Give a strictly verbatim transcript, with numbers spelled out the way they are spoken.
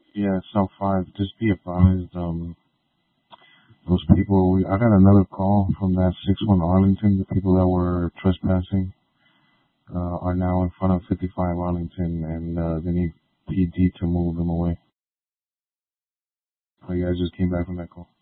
Yeah, South five. Just be advised, um, those people. We, I got another call from that six one Arlington. The people that were trespassing uh, are now in front of fifty-five Arlington, and uh, they need P D to move them away. Oh yeah, I just came back from that call.